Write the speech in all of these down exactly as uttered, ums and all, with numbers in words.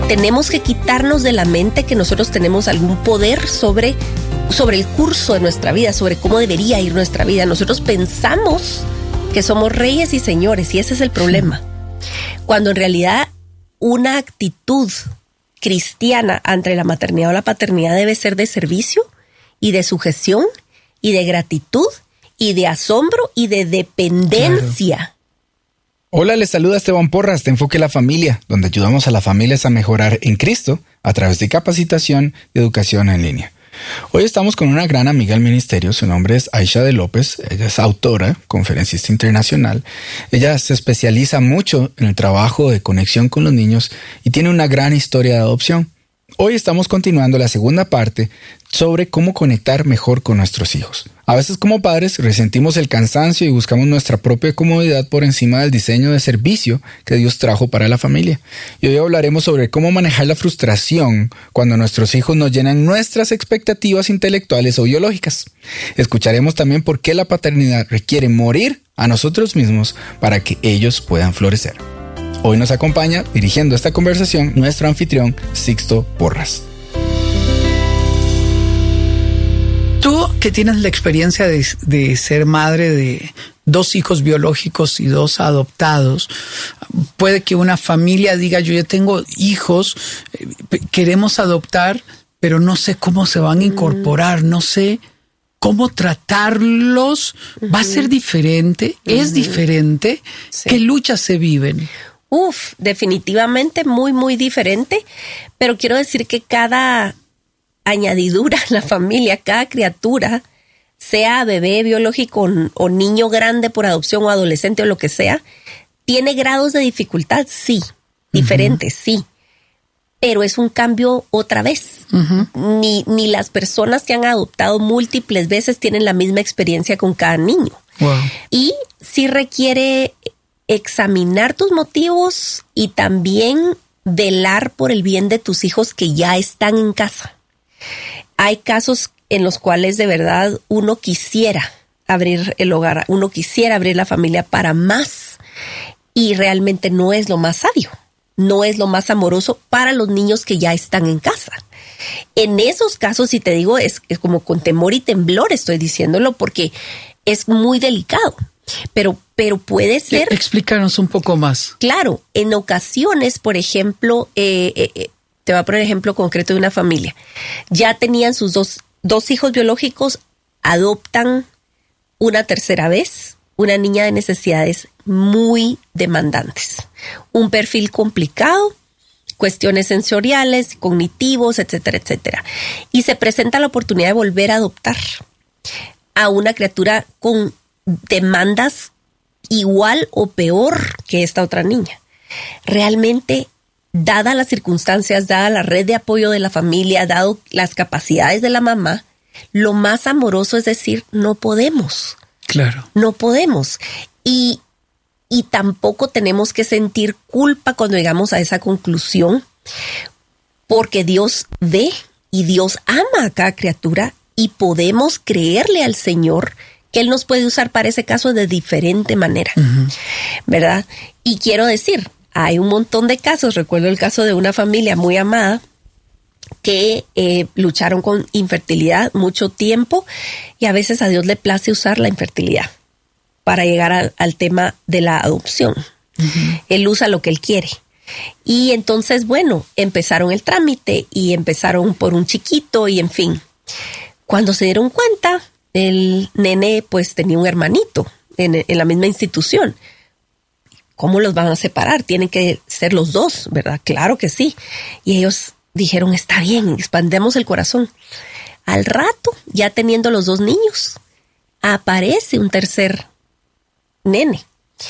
tenemos que quitarnos de la mente que nosotros tenemos algún poder sobre, sobre el curso de nuestra vida, sobre cómo debería ir nuestra vida. Nosotros pensamos que somos reyes y señores, y ese es el problema. Cuando en realidad una actitud cristiana ante la maternidad o la paternidad debe ser de servicio y de sujeción y de gratitud y de asombro y de dependencia. Claro. Hola, les saluda Esteban Porras de Enfoque la Familia, donde ayudamos a las familias a mejorar en Cristo a través de capacitación y educación en línea. Hoy estamos con una gran amiga del ministerio, su nombre es Aisha de López, ella es autora, conferencista internacional. Ella se especializa mucho en el trabajo de conexión con los niños y tiene una gran historia de adopción. Hoy estamos continuando la segunda parte sobre cómo conectar mejor con nuestros hijos. A veces como padres resentimos el cansancio y buscamos nuestra propia comodidad por encima del diseño de servicio que Dios trajo para la familia. Y hoy hablaremos sobre cómo manejar la frustración cuando nuestros hijos no llenan nuestras expectativas intelectuales o biológicas. Escucharemos también por qué la paternidad requiere morir a nosotros mismos para que ellos puedan florecer. Hoy nos acompaña, dirigiendo esta conversación, nuestro anfitrión Sixto Porras. Tú que tienes la experiencia de, de ser madre de dos hijos biológicos y dos adoptados, puede que una familia diga, yo ya tengo hijos, queremos adoptar, pero no sé cómo se van a incorporar, no sé cómo tratarlos, uh-huh. va a ser diferente, uh-huh. es diferente, sí. ¿Qué luchas se viven? Uf, definitivamente muy, muy diferente, pero quiero decir que cada añadidura en la familia, cada criatura, sea bebé biológico o, o niño grande por adopción o adolescente o lo que sea, tiene grados de dificultad, sí, diferentes, uh-huh. sí, pero es un cambio otra vez. Uh-huh. Ni, ni las personas que han adoptado múltiples veces tienen la misma experiencia con cada niño. Wow. Y sí requiere examinar tus motivos y también velar por el bien de tus hijos que ya están en casa. Hay casos en los cuales de verdad uno quisiera abrir el hogar, uno quisiera abrir la familia para más y realmente no es lo más sabio, no es lo más amoroso para los niños que ya están en casa. En esos casos, si te digo, es, es como con temor y temblor estoy diciéndolo porque es muy delicado. Pero, pero puede ser... Explícanos un poco más. Claro, en ocasiones, por ejemplo, eh, eh, te voy a poner ejemplo concreto de una familia. Ya tenían sus dos, dos hijos biológicos, adoptan una tercera vez, una niña de necesidades muy demandantes. Un perfil complicado, cuestiones sensoriales, cognitivos, etcétera, etcétera. Y se presenta la oportunidad de volver a adoptar a una criatura con demandas igual o peor que esta otra niña. Realmente, dadas las circunstancias, dada la red de apoyo de la familia, dado las capacidades de la mamá, lo más amoroso es decir, no podemos. Claro. No podemos. Y, y tampoco tenemos que sentir culpa cuando llegamos a esa conclusión, porque Dios ve y Dios ama a cada criatura y podemos creerle al Señor que Él nos puede usar para ese caso de diferente manera, uh-huh. ¿verdad? Y quiero decir, hay un montón de casos, recuerdo el caso de una familia muy amada que eh, lucharon con infertilidad mucho tiempo y a veces a Dios le place usar la infertilidad para llegar al, al tema de la adopción. Uh-huh. Él usa lo que Él quiere. Y entonces, bueno, empezaron el trámite y empezaron por un chiquito y en fin. Cuando se dieron cuenta, el nene pues tenía un hermanito en, en la misma institución. ¿Cómo los van a separar? Tienen que ser los dos, ¿verdad? Claro que sí. Y ellos dijeron, está bien, expandemos el corazón. Al rato, ya teniendo los dos niños, aparece un tercer nene.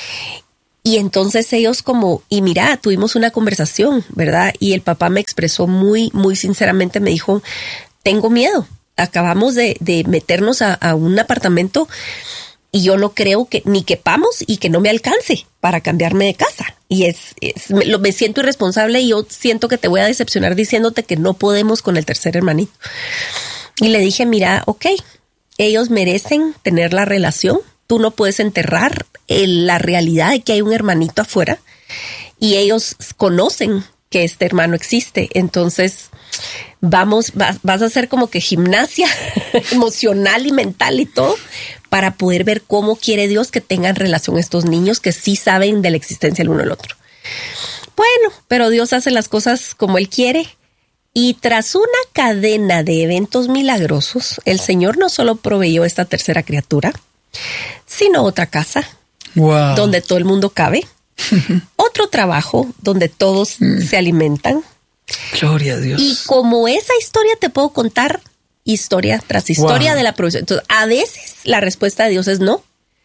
Y entonces ellos como, y mira, tuvimos una conversación, ¿verdad? Y el papá me expresó muy, muy sinceramente, me dijo, tengo miedo. Acabamos de, de meternos a, a un apartamento y yo no creo que ni quepamos y que no me alcance para cambiarme de casa. Y es, es me, lo, me siento irresponsable y yo siento que te voy a decepcionar diciéndote que no podemos con el tercer hermanito. Y le dije, mira, ok, ellos merecen tener la relación. Tú no puedes enterrar el, la realidad de que hay un hermanito afuera y ellos conocen que este hermano existe. Entonces, vamos, vas, vas a hacer como que gimnasia emocional y mental y todo para poder ver cómo quiere Dios que tengan relación estos niños que sí saben de la existencia el uno del otro. Bueno, pero Dios hace las cosas como Él quiere. Y tras una cadena de eventos milagrosos, el Señor no solo proveyó esta tercera criatura, sino otra casa, wow, donde todo el mundo cabe, otro trabajo donde todos mm. se alimentan. Gloria a Dios. Y como esa historia te puedo contar historia tras historia, wow, de la provisión. Entonces, a veces la respuesta de Dios es no.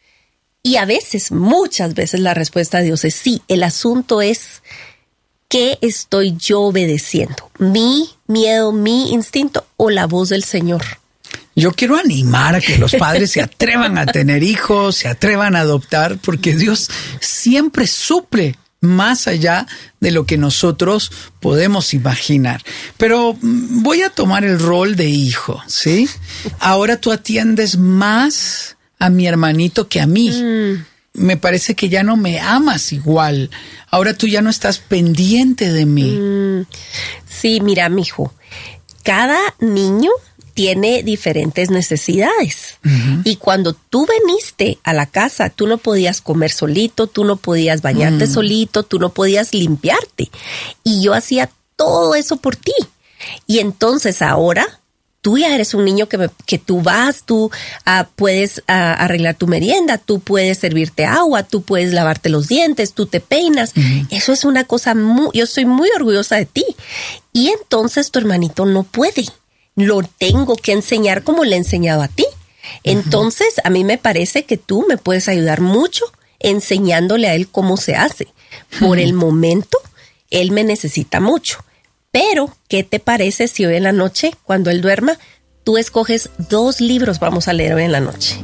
Y a veces, muchas veces la respuesta de Dios es sí. El asunto es... ¿qué estoy yo obedeciendo? ¿Mi miedo, mi instinto o la voz del Señor? Yo quiero animar a que los padres se atrevan a tener hijos, se atrevan a adoptar, porque Dios siempre suple más allá de lo que nosotros podemos imaginar. Pero voy a tomar el rol de hijo, ¿sí? Ahora tú atiendes más a mi hermanito que a mí. Mm. Me parece que ya no me amas igual. Ahora tú ya no estás pendiente de mí. Mm, sí, mira, mijo, cada niño tiene diferentes necesidades. Uh-huh. Y cuando tú viniste a la casa, tú no podías comer solito, tú no podías bañarte mm. solito, tú no podías limpiarte. Y yo hacía todo eso por ti. Y entonces ahora... tú ya eres un niño que, me, que tú vas, tú uh, puedes uh, arreglar tu merienda, tú puedes servirte agua, tú puedes lavarte los dientes, tú te peinas. Uh-huh. Eso es una cosa muy... yo estoy muy orgullosa de ti. Y entonces tu hermanito no puede. Lo tengo que enseñar como le he enseñado a ti. Entonces, uh-huh, a mí me parece que tú me puedes ayudar mucho enseñándole a él cómo se hace. Por uh-huh. el momento, él me necesita mucho. Pero, ¿qué te parece si hoy en la noche, cuando él duerma, tú escoges dos libros vamos a leer hoy en la noche?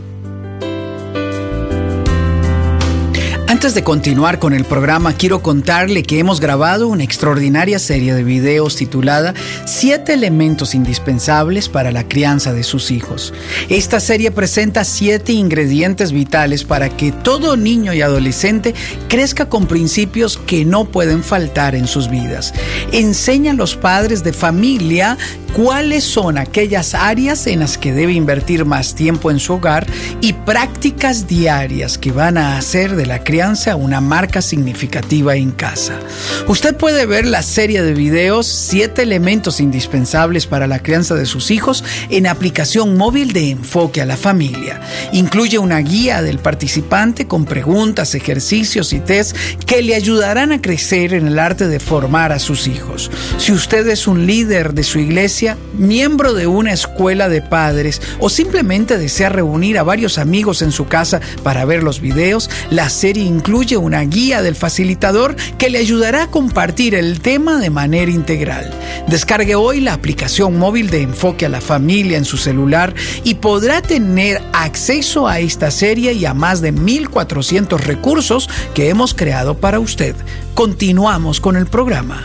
Antes de continuar con el programa, quiero contarle que hemos grabado una extraordinaria serie de videos titulada Siete elementos indispensables para la crianza de sus hijos. Esta serie presenta siete ingredientes vitales para que todo niño y adolescente crezca con principios que no pueden faltar en sus vidas. Enseña a los padres de familia cuáles son aquellas áreas en las que debe invertir más tiempo en su hogar y prácticas diarias que van a hacer de la crianza una marca significativa en casa. Usted puede ver la serie de videos Siete elementos indispensables para la crianza de sus hijos en aplicación móvil de Enfoque a la Familia. Incluye una guía del participante con preguntas, ejercicios y test que le ayudarán a crecer en el arte de formar a sus hijos. Si usted es un líder de su iglesia, miembro de una escuela de padres o simplemente desea reunir a varios amigos en su casa para ver los videos, la serie incluye una guía del facilitador que le ayudará a compartir el tema de manera integral. Descargue hoy la aplicación móvil de Enfoque a la Familia en su celular y podrá tener acceso a esta serie y a más de mil cuatrocientos recursos que hemos creado para usted. Continuamos con el programa.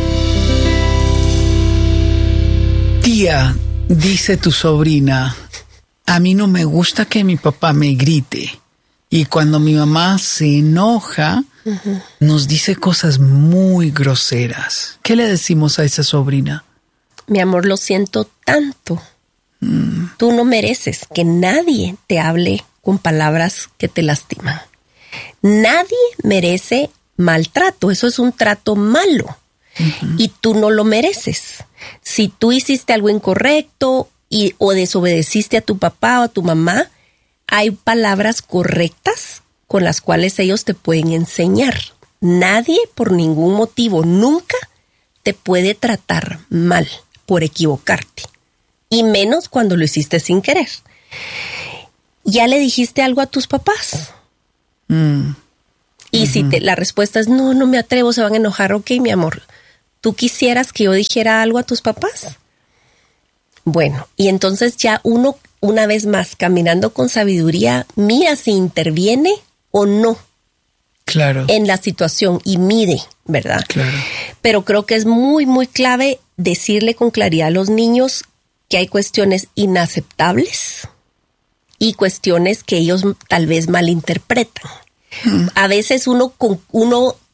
Tía, dice tu sobrina, a mí no me gusta que mi papá me grite. Y cuando mi mamá se enoja, uh-huh, nos dice cosas muy groseras. ¿Qué le decimos a esa sobrina? Mi amor, lo siento tanto. Mm. Tú no mereces que nadie te hable con palabras que te lastiman. Nadie merece maltrato. Eso es un trato malo. Uh-huh. Y tú no lo mereces. Si tú hiciste algo incorrecto y, o desobedeciste a tu papá o a tu mamá, hay palabras correctas con las cuales ellos te pueden enseñar. Nadie, por ningún motivo, nunca te puede tratar mal por equivocarte. Y menos cuando lo hiciste sin querer. ¿Ya le dijiste algo a tus papás? Mm. Y uh-huh, si te, la respuesta es, no, no me atrevo, se van a enojar. Ok, mi amor, ¿tú quisieras que yo dijera algo a tus papás? Bueno, y entonces ya uno... una vez más, caminando con sabiduría, mira si interviene o no. Claro. En la situación y mide, ¿verdad? Claro. Pero creo que es muy, muy clave decirle con claridad a los niños que hay cuestiones inaceptables y cuestiones que ellos tal vez malinterpretan. Hmm. A veces uno, uno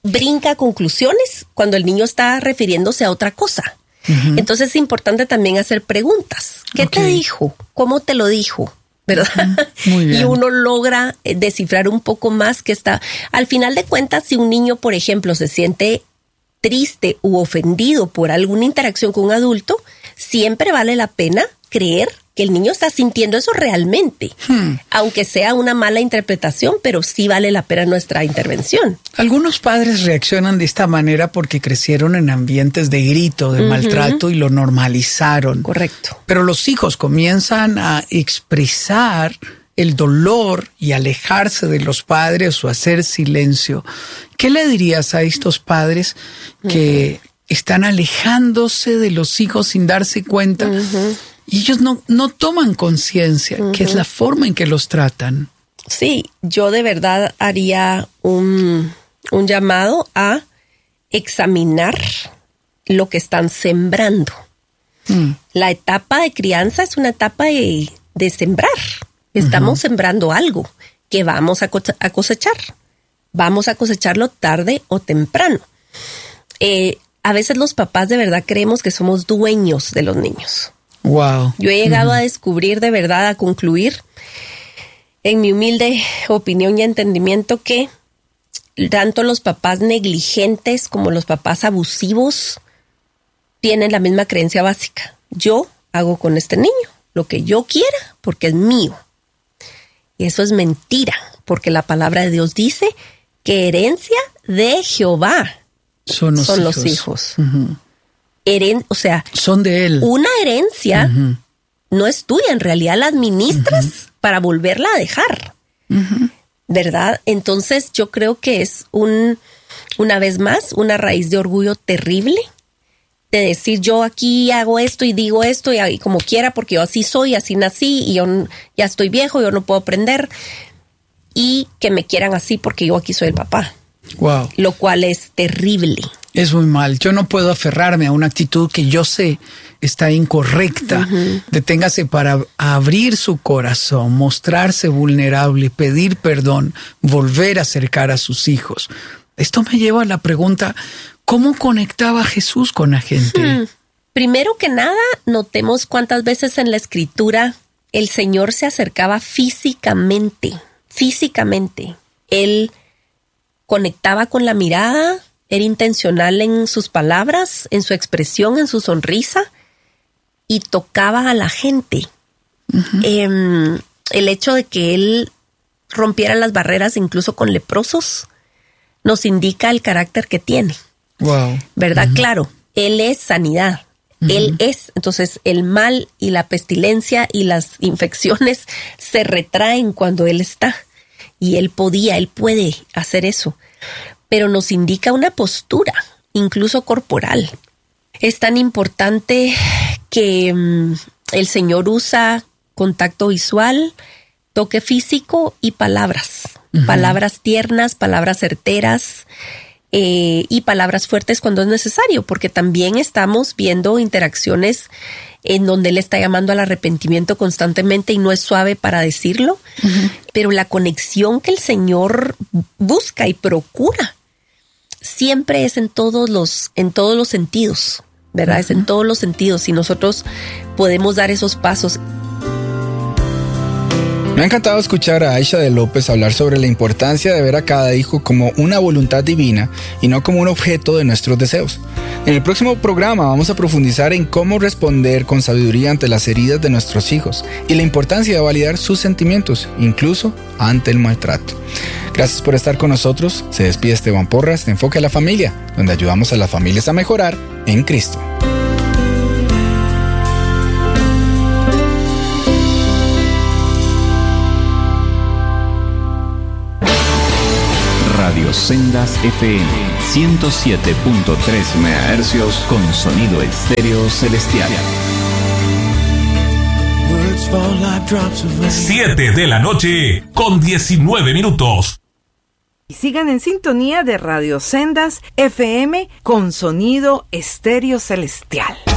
brinca a conclusiones cuando el niño está refiriéndose a otra cosa. Uh-huh. Entonces es importante también hacer preguntas. ¿Qué okay. te dijo? ¿Cómo te lo dijo? ¿Verdad? Uh-huh. Muy bien. Y uno logra descifrar un poco más que está. Al final de cuentas, si un niño, por ejemplo, se siente triste u ofendido por alguna interacción con un adulto, siempre vale la pena creer que el niño está sintiendo eso realmente, hmm. aunque sea una mala interpretación, pero sí vale la pena nuestra intervención. Algunos padres reaccionan de esta manera porque crecieron en ambientes de grito, de uh-huh. maltrato y lo normalizaron. Correcto. Pero los hijos comienzan a expresar el dolor y alejarse de los padres o hacer silencio. ¿Qué le dirías a estos padres que uh-huh. están alejándose de los hijos sin darse cuenta? Uh-huh. Y ellos no, no toman conciencia, uh-huh. que es la forma en que los tratan. Sí, yo de verdad haría un, un llamado a examinar lo que están sembrando. Mm. La etapa de crianza es una etapa de, de sembrar. Estamos uh-huh. sembrando algo que vamos a, co- a cosechar. Vamos a cosecharlo tarde o temprano. Eh, a veces los papás de verdad creemos que somos dueños de los niños. Wow. Yo he llegado uh-huh. a descubrir de verdad, a concluir, en mi humilde opinión y entendimiento, que tanto los papás negligentes como los papás abusivos tienen la misma creencia básica. Yo hago con este niño lo que yo quiera porque es mío. Y eso es mentira, porque la palabra de Dios dice que herencia de Jehová son los son hijos. Los hijos. Uh-huh. Heren- o sea, son de él. Una herencia uh-huh. no es tuya, en realidad la administras uh-huh. para volverla a dejar, uh-huh. ¿verdad? Entonces yo creo que es un, una vez más, una raíz de orgullo terrible, de decir yo aquí hago esto y digo esto y, y como quiera porque yo así soy, así nací y yo ya estoy viejo, yo no puedo aprender, y que me quieran así porque yo aquí soy el papá. Wow. Lo cual es terrible. Es muy mal. Yo no puedo aferrarme a una actitud que yo sé está incorrecta. Uh-huh. Deténgase para abrir su corazón, mostrarse vulnerable, pedir perdón, volver a acercar a sus hijos. Esto me lleva a la pregunta, ¿cómo conectaba Jesús con la gente? Hmm. Primero que nada, notemos cuántas veces en la Escritura el Señor se acercaba físicamente, físicamente. Él conectaba con la mirada, era intencional en sus palabras, en su expresión, en su sonrisa, y tocaba a la gente. Uh-huh. Eh, el hecho de que él rompiera las barreras incluso con leprosos nos indica el carácter que tiene. Wow. ¿Verdad? Uh-huh. Claro, él es sanidad. Uh-huh. Él es, entonces el mal y la pestilencia y las infecciones se retraen cuando él está. Y él podía, él puede hacer eso. Pero nos indica una postura, incluso corporal. Es tan importante que um, el Señor usa contacto visual, toque físico y palabras. Uh-huh. Palabras tiernas, palabras certeras eh, y palabras fuertes cuando es necesario, porque también estamos viendo interacciones en donde él está llamando al arrepentimiento constantemente y no es suave para decirlo, uh-huh. pero la conexión que el Señor busca y procura siempre es en todos los, en todos los sentidos, ¿verdad? Uh-huh. Es en todos los sentidos y nosotros podemos dar esos pasos. Me ha encantado escuchar a Aisha de López hablar sobre la importancia de ver a cada hijo como una voluntad divina y no como un objeto de nuestros deseos. En el próximo programa vamos a profundizar en cómo responder con sabiduría ante las heridas de nuestros hijos y la importancia de validar sus sentimientos, incluso ante el maltrato. Gracias por estar con nosotros. Se despide Esteban Porras de Enfoque a la Familia, donde ayudamos a las familias a mejorar en Cristo. Radio Sendas F M ciento siete punto tres megahercios con sonido estéreo celestial. siete de la noche con diecinueve minutos. Sigan en sintonía de Radio Sendas F M con sonido estéreo celestial.